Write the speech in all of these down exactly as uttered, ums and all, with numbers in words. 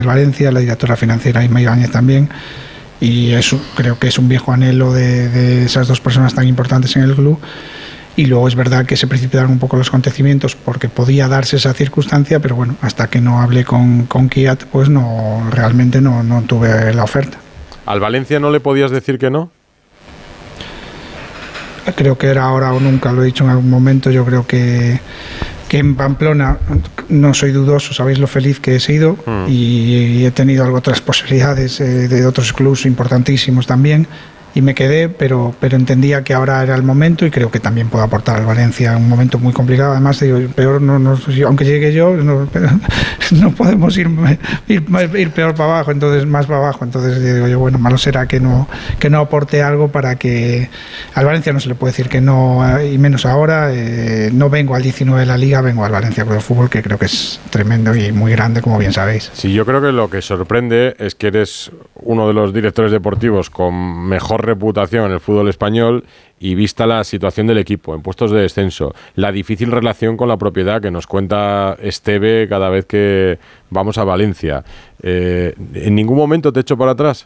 Valencia, la directora financiera Inma Ibáñez también, y eso creo que es un viejo anhelo de, de esas dos personas tan importantes en el club. Y luego es verdad que se precipitaron un poco los acontecimientos porque podía darse esa circunstancia, pero bueno, hasta que no hablé con, con Kiat, pues no, realmente no, no tuve la oferta. ¿Al Valencia no le podías decir que no? Creo que era ahora o nunca, lo he dicho en algún momento. Yo creo que que en Pamplona no soy dudoso, sabéis lo feliz que he sido, mm. y, y he tenido algo otras posibilidades eh, de otros clubes importantísimos también, y me quedé, pero, pero entendía que ahora era el momento y creo que también puedo aportar al Valencia en un momento muy complicado. Además, digo, peor no, no, aunque llegue yo, no, no podemos ir, ir, ir peor para abajo, entonces más para abajo. Entonces digo yo, bueno, malo será que no, que no aporte algo para que al Valencia no se le puede decir que no, y menos ahora. Eh, no vengo al diecinueve de la Liga, vengo al Valencia Club de Fútbol, que creo que es tremendo y muy grande, como bien sabéis. Sí, yo creo que lo que sorprende es que eres uno de los directores deportivos con mejor reputación en el fútbol español, y vista la situación del equipo en puestos de descenso, la difícil relación con la propiedad que nos cuenta Esteve cada vez que vamos a Valencia, eh, ¿en ningún momento te echo para atrás?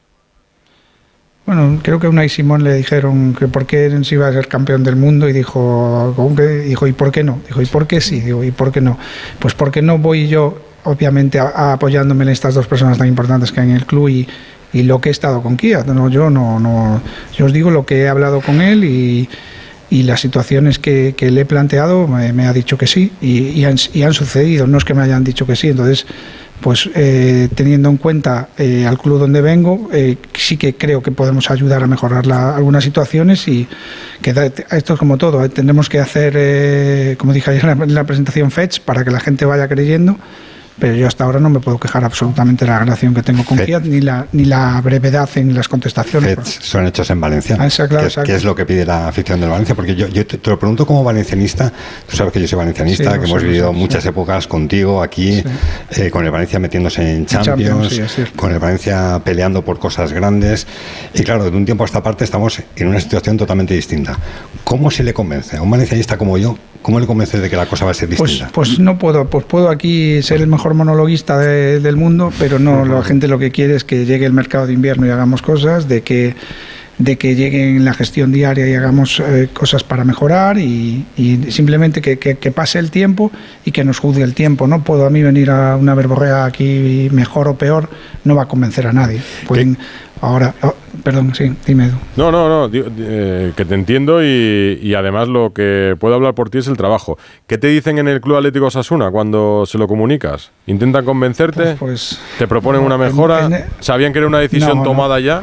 Bueno, creo que a Unai Simón le dijeron que por qué se iba a ser campeón del mundo, y dijo, ¿cómo que? Dijo, ¿y por qué no? Dijo, ¿y por qué sí? Digo, ¿y por qué no? Pues porque no voy yo, obviamente, a, a apoyándome en estas dos personas tan importantes que hay en el club, y y lo que he estado con Kia. No, yo no, no, yo os digo lo que he hablado con él, y, y las situaciones que, que le he planteado me, me ha dicho que sí, y, y, han, y han sucedido, no es que me hayan dicho que sí. Entonces, pues eh, teniendo en cuenta eh, al club donde vengo, eh, sí que creo que podemos ayudar a mejorar la, algunas situaciones, y que da, esto es como todo, eh, tendremos que hacer, eh, como dije ayer en la, en la presentación, fetch para que la gente vaya creyendo. Pero yo hasta ahora no me puedo quejar absolutamente de la relación que tengo con Kiat, ni la, ni la brevedad en las contestaciones. Fets son hechos en Valencia, ah, esa, claro, que, que es lo que pide la afición del Valencia, porque yo, yo te, te lo pregunto como valencianista. Tú sabes que yo soy valencianista, sí, que hemos vivido sí, muchas sí. épocas contigo aquí, sí. eh, con el Valencia metiéndose en Champions, Champions sí, con el Valencia peleando por cosas grandes, y claro, de un tiempo a esta parte estamos en una situación totalmente distinta. ¿Cómo se le convence a un valencianista como yo? ¿Cómo le convences de que la cosa va a ser distinta? Pues, pues no puedo, pues puedo aquí ser el mejor monologuista de, del mundo, pero no, uh-huh. La gente lo que quiere es que llegue el mercado de invierno y hagamos cosas, de que de que llegue en la gestión diaria y hagamos eh, cosas para mejorar, y, y simplemente que, que, que pase el tiempo y que nos juzgue el tiempo. No puedo a mí venir a una verborrea aquí mejor o peor, no va a convencer a nadie. Pueden, ahora, oh, perdón, sí, dime Edu. No, no, no, eh, que te entiendo, y, y además lo que puedo hablar por ti es el trabajo. ¿Qué te dicen en el Club Atlético Osasuna cuando se lo comunicas? ¿Intentan convencerte? Pues, pues ¿te proponen no, una mejora? En, en, ¿Sabían que era una decisión no, tomada no. ya?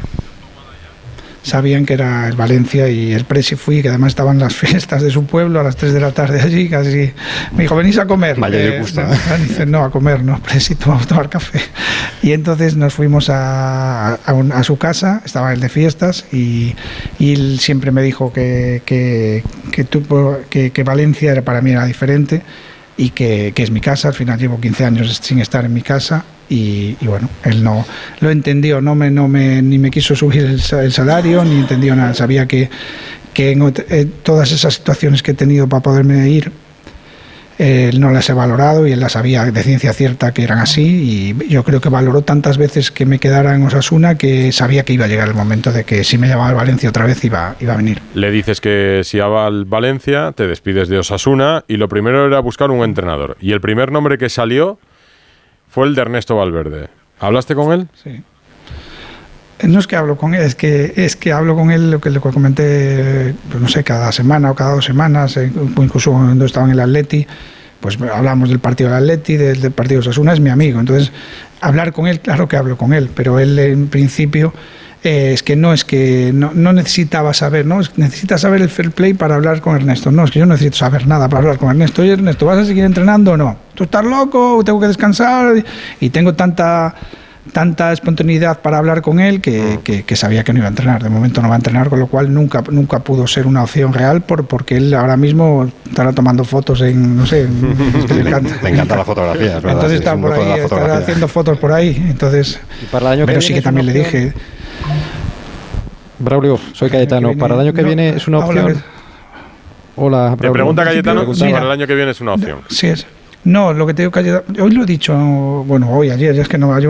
Sabían que era el Valencia, y el presi fui, que además estaban las fiestas de su pueblo a las tres de la tarde allí, casi me dijo, venís a comer. Vaya eh, gusta, ¿eh? Dice, no, a comer, no, presi, vamos a tomar café. Y entonces nos fuimos a, a, un, a su casa, estaba él de fiestas, y, y él siempre me dijo que, que, que, tuvo, que, que Valencia era, para mí era diferente, y que, que es mi casa. Al final llevo quince años sin estar en mi casa. Y, y bueno, él no lo entendió, no me, no me, ni me quiso subir el, el salario, ni entendió nada. Sabía que, que en, en todas esas situaciones que he tenido para poderme ir, eh, él no las he valorado, y él las sabía de ciencia cierta que eran así, y yo creo que valoró tantas veces que me quedara en Osasuna, que sabía que iba a llegar el momento de que si me llamaba al Valencia otra vez iba, iba a venir. Le dices que si va al Valencia, te despides de Osasuna, y lo primero era buscar un entrenador, y el primer nombre que salió fue el de Ernesto Valverde. ¿Hablaste con él? Sí. No es que hablo con él, es que es que hablo con él, lo que le comenté, pues no sé, cada semana o cada dos semanas, incluso cuando estaba en el Atleti, pues hablamos del partido del Atleti, del, del partido de Osasuna, es mi amigo. Entonces, hablar con él, claro que hablo con él, pero él en principio eh, es que no es que no, no necesitaba saber, no necesita saber el fair play para hablar con Ernesto. No, es que yo no necesito saber nada para hablar con Ernesto. Oye, Ernesto, ¿vas a seguir entrenando o no? ¿Tú estás loco? ¿Tengo que descansar? Y tengo tanta tanta espontaneidad para hablar con él que, que, que sabía que no iba a entrenar. De momento no va a entrenar, con lo cual nunca nunca pudo ser una opción real, por porque él ahora mismo estará tomando fotos en, no sé, en, que le encanta, le encanta la fotografía, es verdad. Entonces sí, está por ahí, estará haciendo fotos por ahí. Entonces, ¿Y para el año pero que sí que también le dije... Braulio, soy Cayetano. Viene, ¿Para el año que no, viene es una opción? Hola, Hola, Braulio. Te pregunta Cayetano si para el año que viene es una opción. Sí, es. No, lo que te digo que hoy lo he dicho, bueno, hoy, ayer, ya es que no,